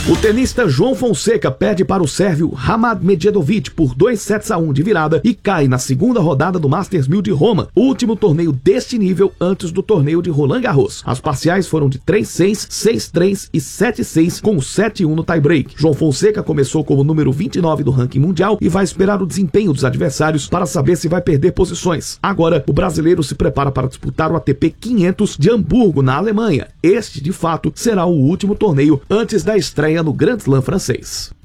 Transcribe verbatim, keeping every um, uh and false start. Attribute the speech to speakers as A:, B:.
A: O tenista João Fonseca perde para o sérvio Hamad Medjedovic por dois sets a um de virada e cai na segunda rodada do Masters mil de Roma, o último torneio deste nível antes do torneio de Roland Garros. As parciais foram de três a seis, seis a três e sete a seis, com sete a um no tie-break. João Fonseca começou como número vinte e nove do ranking mundial e vai esperar o desempenho dos adversários para saber se vai perder posições. Agora, o brasileiro se prepara para disputar o A T P quinhentos de Hamburgo, na Alemanha. Este, de fato, será o último torneio antes da estreia no Grand Slam francês.